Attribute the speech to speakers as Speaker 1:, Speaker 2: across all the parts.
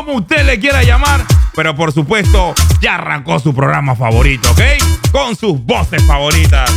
Speaker 1: como usted le quiera llamar, pero por supuesto, ya arrancó su programa favorito, ¿ok? Con sus voces favoritas.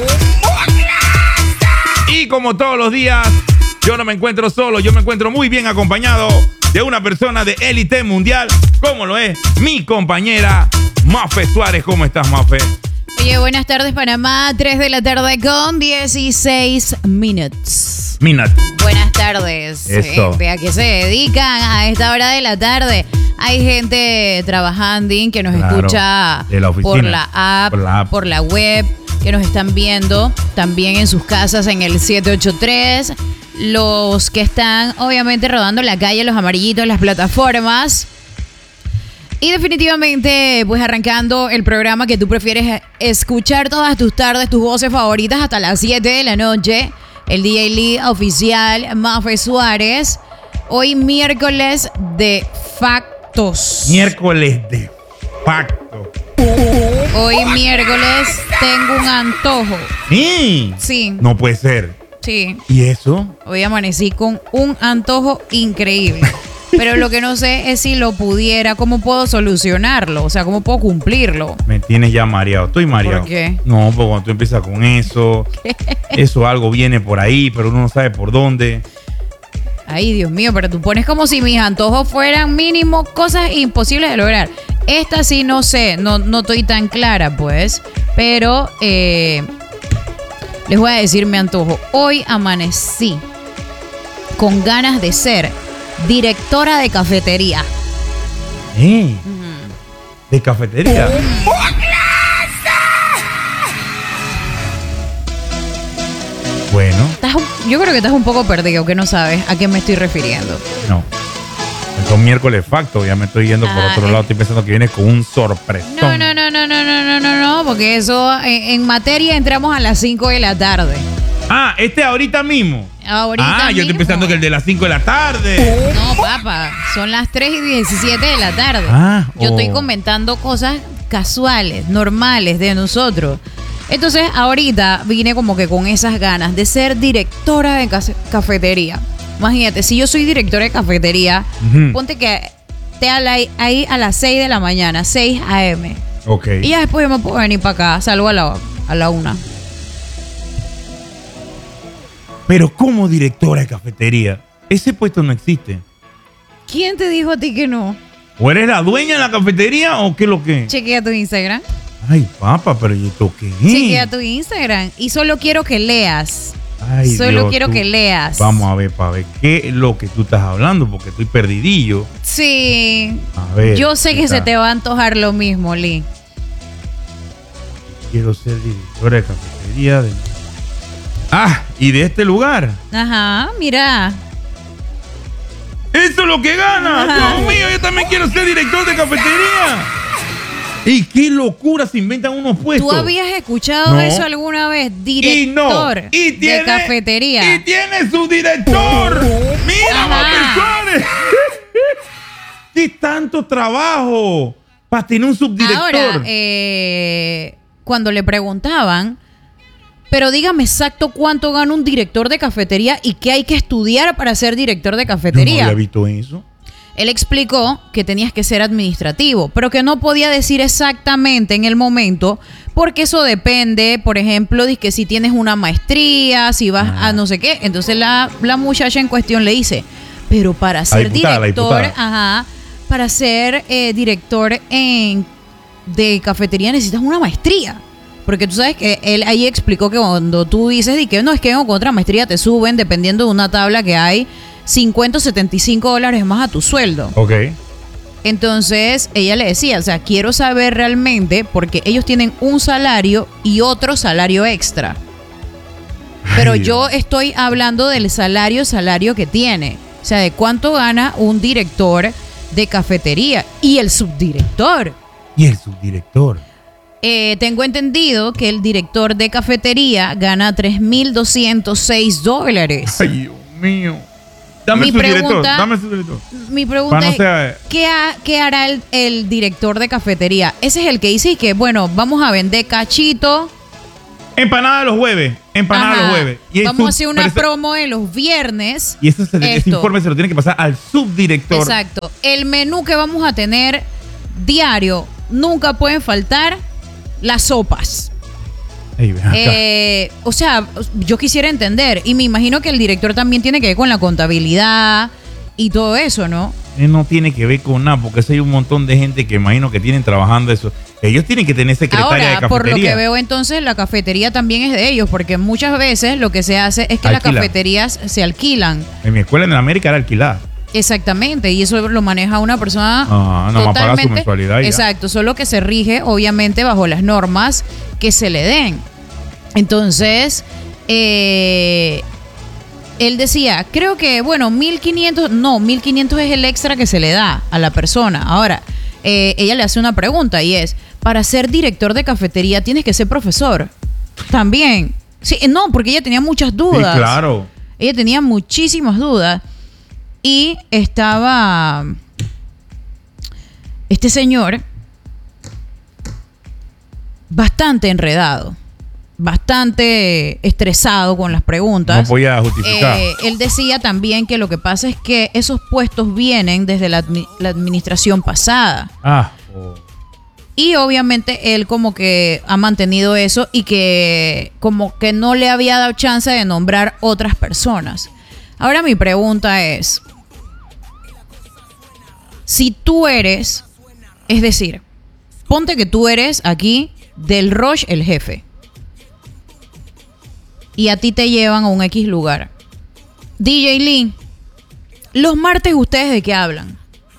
Speaker 1: Y como todos los días, yo no me encuentro solo, yo me encuentro muy bien acompañado de una persona de élite mundial, como lo es mi compañera Mafe Suárez. ¿Cómo estás, Mafe?
Speaker 2: Oye, buenas tardes, Panamá. 3 de la tarde con 16 minutos. Buenas tardes.
Speaker 1: Eso.
Speaker 2: ¿A qué se dedican a esta hora de la tarde? Hay gente trabajando que nos escucha
Speaker 1: de la oficina,
Speaker 2: por la app, por la web, que nos están viendo también en sus casas en el 783. Los que están obviamente rodando en la calle, los amarillitos, las plataformas. Y definitivamente, pues arrancando el programa que tú prefieres escuchar todas tus tardes, tus voces favoritas hasta las 7 de la noche. El DJ Lee oficial, Mafe Suárez. Hoy miércoles de factos.
Speaker 1: Miércoles de factos.
Speaker 2: Hoy miércoles tengo un antojo.
Speaker 1: ¿Sí?
Speaker 2: Sí.
Speaker 1: No puede ser.
Speaker 2: Sí.
Speaker 1: ¿Y eso?
Speaker 2: Hoy amanecí con un antojo increíble. Pero lo que no sé es si lo pudiera, cómo puedo solucionarlo, o sea, cómo puedo cumplirlo.
Speaker 1: Me tienes ya mareado, estoy mareado.
Speaker 2: ¿Por qué?
Speaker 1: No, porque cuando tú empiezas con eso, eso algo viene por ahí, pero uno no sabe por dónde.
Speaker 2: Ay, Dios mío, pero tú pones como si mis antojos fueran mínimo cosas imposibles de lograr. Esta sí no sé, no estoy tan clara, pues, pero les voy a decir mi antojo. Hoy amanecí con ganas de ser directora de cafetería.
Speaker 1: ¿De cafetería? Bueno.
Speaker 2: Yo creo que estás un poco perdido, que no sabes a qué me estoy refiriendo.
Speaker 1: No. Son miércoles facto, ya me estoy yendo por otro lado. Estoy pensando que viene con un sorpresón.
Speaker 2: No, porque eso, en materia entramos a las 5 de la tarde.
Speaker 1: Ah, ahorita mismo.
Speaker 2: Ahorita
Speaker 1: yo estoy
Speaker 2: mismo.
Speaker 1: pensando que el de las 5 de la tarde.
Speaker 2: No, papá, son las 3:17 de la tarde. Yo estoy comentando cosas casuales, normales de nosotros. Entonces, ahorita vine como que con esas ganas de ser directora de cafetería. Imagínate, si yo soy directora de cafetería, ponte que ahí a las 6 de la mañana, 6 a.m.
Speaker 1: Ok.
Speaker 2: Y ya después yo me puedo venir para acá, salgo a la 1.
Speaker 1: Pero como directora de cafetería, ese puesto no existe.
Speaker 2: ¿Quién te dijo a ti que no?
Speaker 1: ¿O eres la dueña de la cafetería o qué es lo que?
Speaker 2: Chequea tu Instagram.
Speaker 1: Ay, papá, pero ¿y esto qué es?
Speaker 2: Chequea tu Instagram. Y solo quiero que leas.
Speaker 1: Ay,
Speaker 2: Solo
Speaker 1: Dios,
Speaker 2: quiero que leas.
Speaker 1: Vamos a ver, para ver qué es lo que tú estás hablando, porque estoy perdidillo.
Speaker 2: Sí.
Speaker 1: A ver.
Speaker 2: Yo sé que se te va a antojar lo mismo, Lee.
Speaker 1: Quiero ser directora de cafetería de... y de este lugar.
Speaker 2: Ajá, mira.
Speaker 1: ¡Eso es lo que gana!
Speaker 2: Ajá.
Speaker 1: ¡Dios mío, yo también quiero ser director de cafetería! ¡Y qué locura se inventan unos puestos!
Speaker 2: ¿Tú habías escuchado
Speaker 1: No.
Speaker 2: eso alguna vez? Director de cafetería.
Speaker 1: ¡Y tiene su director! ¡Mira, profesores! ¡Qué tanto trabajo para tener un subdirector!
Speaker 2: Ahora, cuando le preguntaban, pero dígame exacto cuánto gana un director de cafetería y qué hay que estudiar para ser director de
Speaker 1: Yo no
Speaker 2: cafetería.
Speaker 1: había visto eso.
Speaker 2: Él explicó que tenías que ser administrativo, pero que no podía decir exactamente en el momento, porque eso depende, por ejemplo, de que si tienes una maestría, si vas a no sé qué. Entonces la muchacha en cuestión le dice, pero para ser director, para ser director de cafetería necesitas una maestría. Porque tú sabes que él ahí explicó que cuando tú dices de que no, es que con otra maestría te suben, dependiendo de una tabla que hay, $50 o $75 más a tu sueldo.
Speaker 1: Ok.
Speaker 2: Entonces ella le decía, o sea, quiero saber realmente, porque ellos tienen un salario y otro salario extra. Pero yo estoy hablando del salario que tiene. O sea, de cuánto gana un director de cafetería y el subdirector.
Speaker 1: ¿Y el subdirector?
Speaker 2: Tengo entendido que el director de cafetería gana $3,206.
Speaker 1: Ay, Dios mío. Dame su director.
Speaker 2: Mi pregunta es, ¿qué hará el director de cafetería? Ese es el que dice que, bueno, vamos a vender cachito
Speaker 1: Empanada los jueves. Empanada
Speaker 2: Ajá.
Speaker 1: los jueves. Y
Speaker 2: Vamos a hacer una promo de los viernes.
Speaker 1: Y ese informe se lo tiene que pasar al subdirector.
Speaker 2: Exacto. El menú que vamos a tener diario, nunca pueden faltar las sopas.
Speaker 1: Ey, ven acá.
Speaker 2: O sea, yo quisiera entender, y me imagino que el director también tiene que ver con la contabilidad y todo eso, ¿no?
Speaker 1: No tiene que ver con nada, porque eso hay un montón de gente que imagino que tienen trabajando eso. Ellos tienen que tener secretaria de
Speaker 2: Ahora,
Speaker 1: cafetería.
Speaker 2: por lo que veo entonces, la cafetería también es de ellos, porque muchas veces lo que se hace es que las cafeterías se alquilan.
Speaker 1: En mi escuela en América era alquilada.
Speaker 2: Exactamente, y eso lo maneja una persona
Speaker 1: no más paga su mensualidad.
Speaker 2: Exacto, solo que se rige obviamente bajo las normas que se le den. Entonces, él decía, creo que, bueno, 1.500 es el extra que se le da a la persona. Ahora, ella le hace una pregunta y es, para ser director de cafetería tienes que ser profesor. También. Sí, no, porque ella tenía muchas dudas.
Speaker 1: Sí, claro.
Speaker 2: Ella tenía muchísimas dudas. Y estaba este señor bastante enredado, bastante estresado con las preguntas.
Speaker 1: No podía justificar.
Speaker 2: Él decía también que lo que pasa es que esos puestos vienen desde la administración pasada. Y obviamente él como que ha mantenido eso y que como que no le había dado chance de nombrar otras personas. Ahora mi pregunta es, si tú eres, es decir, ponte que tú eres aquí del Roche el jefe y a ti te llevan a un X lugar. DJ Lee, los martes ustedes ¿de qué hablan?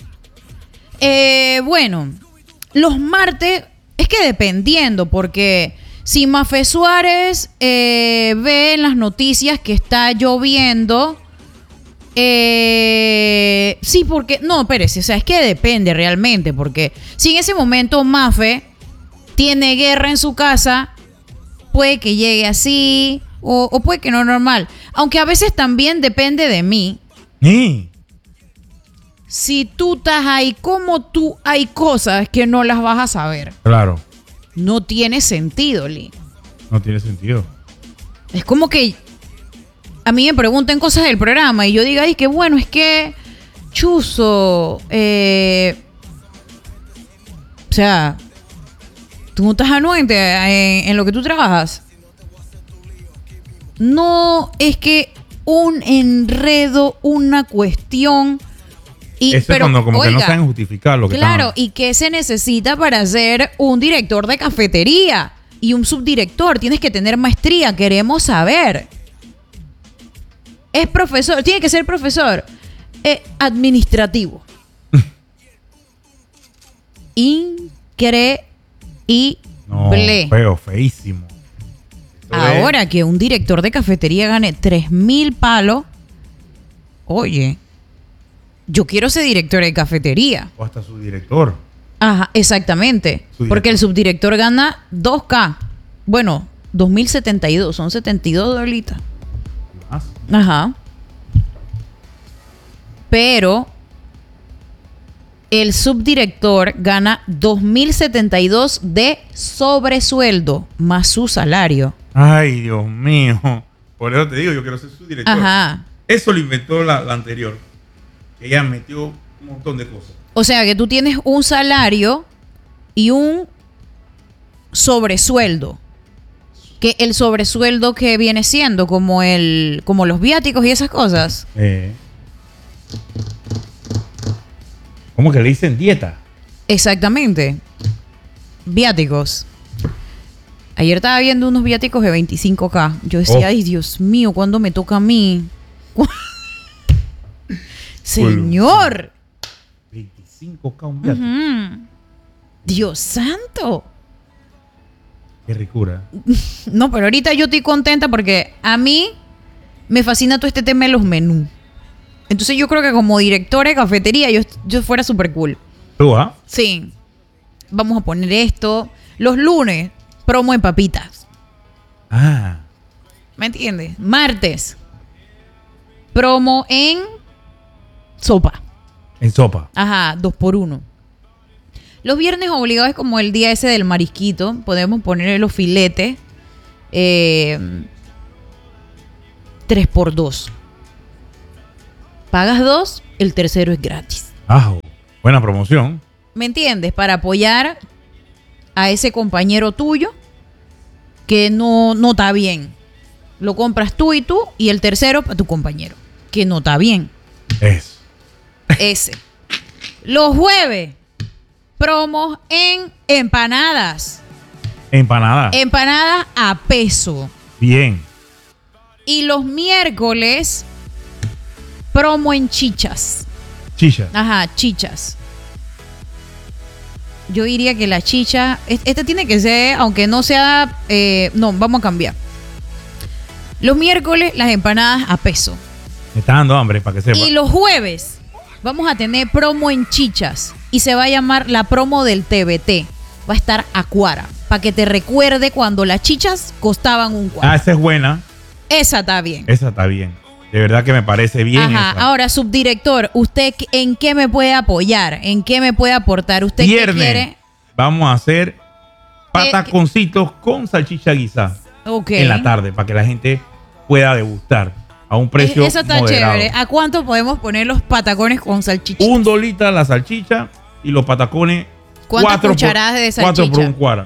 Speaker 2: Bueno, los martes es que dependiendo, porque si Mafe Suárez ve en las noticias que está lloviendo, sí, porque no, espérese, o sea, es que depende realmente, porque si en ese momento Mafe tiene guerra en su casa, puede que llegue así o puede que no normal, aunque a veces también depende de mí. Si tú estás ahí, como tú, hay cosas que no las vas a saber.
Speaker 1: Claro.
Speaker 2: No tiene sentido, Lee.
Speaker 1: No tiene sentido.
Speaker 2: Es como que a mí me preguntan cosas del programa y yo diga, ay, que bueno, es que chuzo, o sea, tú no estás anuente en lo que tú trabajas. No, es que un enredo, una cuestión. Y,
Speaker 1: eso
Speaker 2: pero,
Speaker 1: es cuando como
Speaker 2: oiga,
Speaker 1: que no saben justificar lo que
Speaker 2: claro,
Speaker 1: están.
Speaker 2: ¿y qué se necesita para ser un director de cafetería y un subdirector? Tienes que tener maestría, queremos saber. Es profesor, tiene que ser profesor administrativo. Increíble.
Speaker 1: No, feo, feísimo.
Speaker 2: Ahora que un director de cafetería gane 3,000 palos, oye, yo quiero ser director de cafetería.
Speaker 1: O hasta su director.
Speaker 2: Ajá, exactamente. Porque el subdirector gana 2K. Bueno, 2.072, son 72 dolitas.
Speaker 1: Más.
Speaker 2: Ajá. Pero el subdirector gana 2.072 de sobresueldo más su salario.
Speaker 1: Ay, Dios mío. Por eso te digo, yo quiero ser su director.
Speaker 2: Ajá.
Speaker 1: Eso lo inventó la anterior. Ella metió un montón de cosas. O
Speaker 2: sea que tú tienes un salario y un sobresueldo. Que el sobresueldo que viene siendo como los viáticos y esas cosas.
Speaker 1: ¿Cómo que le dicen dieta?
Speaker 2: Exactamente. Viáticos. Ayer estaba viendo unos viáticos de 25K. Yo decía, ay, Dios mío, ¿cuándo me toca a mí? Señor.
Speaker 1: 25K un viático.
Speaker 2: Dios santo.
Speaker 1: Qué ricura.
Speaker 2: No, pero ahorita yo estoy contenta porque a mí me fascina todo este tema de los menús. Entonces yo creo que como directora de cafetería yo fuera súper cool.
Speaker 1: ¿Tú, ah?
Speaker 2: Sí. Vamos a poner esto. Los lunes, promo en papitas.
Speaker 1: Ah.
Speaker 2: ¿Me entiendes? Martes, promo en sopa.
Speaker 1: En sopa.
Speaker 2: Ajá, 2x1. Los viernes obligados es como el día ese del marisquito. Podemos ponerle los filetes. 3x2. Pagas 2, el tercero es gratis.
Speaker 1: Ah, buena promoción.
Speaker 2: ¿Me entiendes? Para apoyar a ese compañero tuyo que no está bien. Lo compras tú y el tercero para tu compañero que no está bien.
Speaker 1: Eso.
Speaker 2: Ese. Los jueves, promos en empanadas.
Speaker 1: Empanada.
Speaker 2: Empanadas a peso.
Speaker 1: Bien.
Speaker 2: Y los miércoles, promo en chichas.
Speaker 1: Chicha.
Speaker 2: Ajá, chichas. Yo diría que la chicha, esta tiene que ser, aunque no sea, no, vamos a cambiar. Los miércoles, las empanadas a peso.
Speaker 1: Me está dando hambre para que sepa.
Speaker 2: Y los jueves, vamos a tener promo en chichas. Y se va a llamar la promo del TBT. Va a estar Acuara. Para que te recuerde cuando las chichas costaban un cuarto.
Speaker 1: Ah, esa es buena.
Speaker 2: Esa está bien.
Speaker 1: Esa está bien. De verdad que me parece bien.
Speaker 2: Ajá.
Speaker 1: Esa.
Speaker 2: Ahora, subdirector, ¿usted en qué me puede apoyar? ¿En qué me puede aportar? ¿Usted
Speaker 1: Viernes,
Speaker 2: qué quiere?
Speaker 1: vamos a hacer pataconcitos con salchicha guisada.
Speaker 2: Ok.
Speaker 1: En la tarde, para que la gente pueda degustar a un precio
Speaker 2: Eso está
Speaker 1: moderado.
Speaker 2: chévere. ¿A cuánto podemos poner los patacones con salchicha?
Speaker 1: $1 la salchicha y los patacones.
Speaker 2: ¿Cuántas cucharadas de salchicha?
Speaker 1: 4 por un cuara.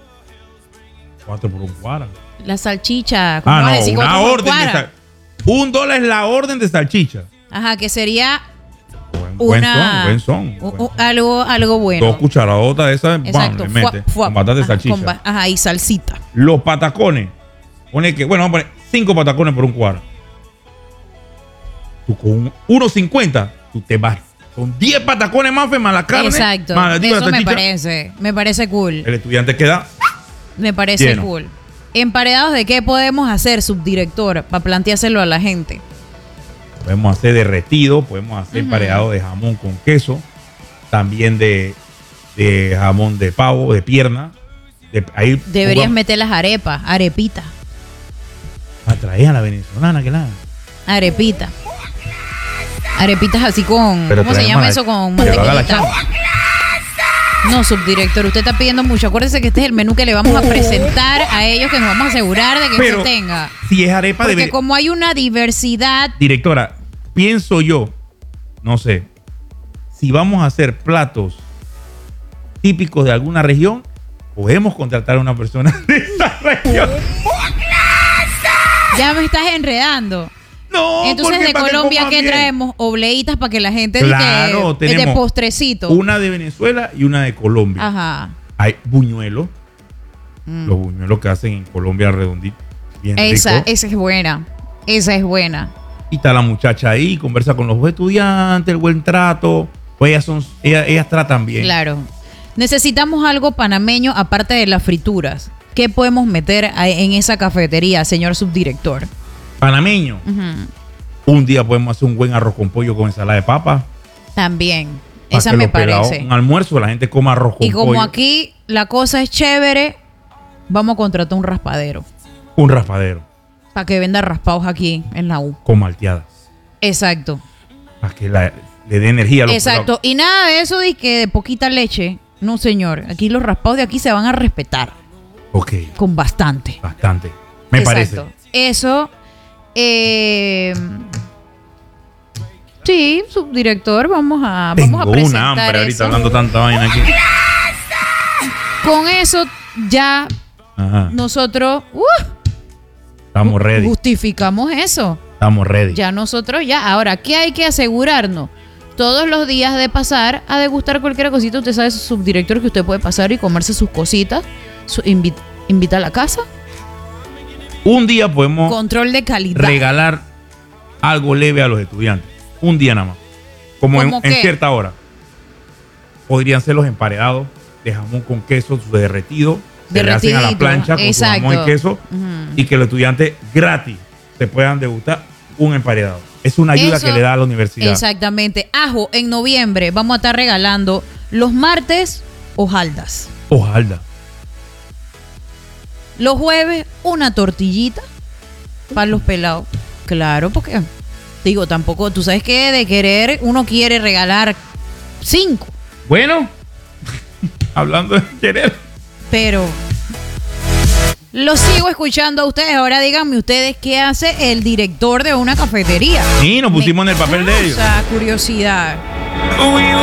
Speaker 1: 4 por un cuara.
Speaker 2: La salchicha. ¿cómo
Speaker 1: Ah,
Speaker 2: vas a
Speaker 1: no,
Speaker 2: decir
Speaker 1: una
Speaker 2: cuatro por
Speaker 1: orden de
Speaker 2: cuara?
Speaker 1: $1 es la orden de salchicha.
Speaker 2: Ajá, que sería
Speaker 1: Buen son.
Speaker 2: algo bueno.
Speaker 1: 2 cucharadotas de esas,
Speaker 2: Exacto.
Speaker 1: le mete,
Speaker 2: Fuap.
Speaker 1: con bastante
Speaker 2: Ajá,
Speaker 1: salchicha.
Speaker 2: ajá, y salsita.
Speaker 1: Los patacones. Pone que, bueno, vamos a poner 5 patacones por un cuadro. Tú con 1.50, tú te vas. Son 10 patacones más, más la carne.
Speaker 2: Exacto.
Speaker 1: Más la
Speaker 2: Eso
Speaker 1: salchicha.
Speaker 2: me parece cool.
Speaker 1: El estudiante queda
Speaker 2: Me parece
Speaker 1: lleno.
Speaker 2: cool. ¿Emparedados de qué podemos hacer, subdirector? Para planteárselo a la gente.
Speaker 1: Podemos hacer derretido, podemos hacer emparedado de jamón con queso, también de jamón de pavo, de pierna. Ahí
Speaker 2: Deberías meter las arepas, arepita.
Speaker 1: Traer a la venezolana que la.
Speaker 2: Arepita. Arepitas así con.
Speaker 1: Pero
Speaker 2: ¿Cómo se
Speaker 1: traemos
Speaker 2: llama
Speaker 1: a-
Speaker 2: eso? Con
Speaker 1: pero haga la
Speaker 2: mantequillita.
Speaker 1: chamba.
Speaker 2: No, subdirector, usted está pidiendo mucho. Acuérdese que este es el menú que le vamos a presentar a ellos, que nos vamos a asegurar de que
Speaker 1: Pero
Speaker 2: se tenga.
Speaker 1: si es arepa
Speaker 2: Porque
Speaker 1: de.
Speaker 2: como hay una diversidad.
Speaker 1: Directora, pienso yo, no sé, si vamos a hacer platos típicos de alguna región, podemos contratar a una persona de esa región.
Speaker 2: Ya me estás enredando.
Speaker 1: No,
Speaker 2: Entonces,
Speaker 1: porque
Speaker 2: de
Speaker 1: para que
Speaker 2: Colombia,
Speaker 1: coman
Speaker 2: ¿qué
Speaker 1: bien.
Speaker 2: traemos? Obleitas para que la gente
Speaker 1: Claro,
Speaker 2: diga de
Speaker 1: tenemos
Speaker 2: postrecito.
Speaker 1: Una de Venezuela y una de Colombia.
Speaker 2: Ajá.
Speaker 1: Hay buñuelos, los buñuelos que hacen en Colombia redonditos, bien
Speaker 2: Esa
Speaker 1: ricos.
Speaker 2: es buena. Esa es buena.
Speaker 1: Y está la muchacha ahí, conversa con los estudiantes, el buen trato. Pues ellas tratan bien.
Speaker 2: Claro. Necesitamos algo panameño aparte de las frituras. ¿Qué podemos meter en esa cafetería, señor subdirector?
Speaker 1: Panameño.
Speaker 2: Ujú.
Speaker 1: Un día podemos hacer un buen arroz con pollo con ensalada de papa.
Speaker 2: También.
Speaker 1: Para
Speaker 2: Esa
Speaker 1: que
Speaker 2: me
Speaker 1: los pelados,
Speaker 2: parece.
Speaker 1: un almuerzo, la gente coma arroz con
Speaker 2: Y como
Speaker 1: pollo.
Speaker 2: aquí la cosa es chévere, vamos a contratar un raspadero
Speaker 1: Un raspadero
Speaker 2: para que venda raspados aquí en la U.
Speaker 1: con malteadas.
Speaker 2: Exacto.
Speaker 1: Para que le dé energía a los
Speaker 2: Exacto. Y nada de eso de que de poquita leche. No, señor. Aquí los raspados de aquí se van a respetar.
Speaker 1: pelados. Ok,
Speaker 2: Con bastante.
Speaker 1: bastante. Me
Speaker 2: Exacto.
Speaker 1: parece.
Speaker 2: Eso. Sí, subdirector, vamos a
Speaker 1: Tengo
Speaker 2: presentar
Speaker 1: una hambre ahorita
Speaker 2: eso.
Speaker 1: hablando tanta vaina aquí.
Speaker 2: Con eso ya
Speaker 1: Ajá.
Speaker 2: nosotros
Speaker 1: Estamos ready.
Speaker 2: justificamos eso.
Speaker 1: Estamos ready.
Speaker 2: Ya nosotros ya. Ahora, ¿qué hay que asegurarnos? Todos los días de pasar a degustar cualquier cosita. Usted sabe, subdirector, que usted puede pasar y comerse sus cositas. Invita a la casa.
Speaker 1: Un día podemos
Speaker 2: Control de calidad.
Speaker 1: regalar algo leve a los estudiantes. Un día nada más. Como
Speaker 2: ¿Cómo
Speaker 1: en
Speaker 2: qué?
Speaker 1: cierta hora. Podrían ser los emparedados de jamón con queso, su derretido. Se le hacen a la
Speaker 2: Derretidito,
Speaker 1: plancha con su jamón y
Speaker 2: exacto.
Speaker 1: queso.
Speaker 2: Ujú.
Speaker 1: Y que los estudiantes gratis se puedan degustar un emparedado. Es una ayuda
Speaker 2: Eso-
Speaker 1: que le da a la universidad.
Speaker 2: Exactamente. Ajo, en noviembre vamos a estar regalando los martes hojaldas.
Speaker 1: Ojalá.
Speaker 2: Los jueves una tortillita para los pelados. Claro, porque digo, tampoco, tú sabes que de querer uno quiere regalar 5,
Speaker 1: Bueno, hablando de querer.
Speaker 2: pero Los sigo escuchando a ustedes. Ahora díganme ustedes qué hace el director de una cafetería.
Speaker 1: Sí, nos pusimos en el papel de ellos.
Speaker 2: Curiosidad.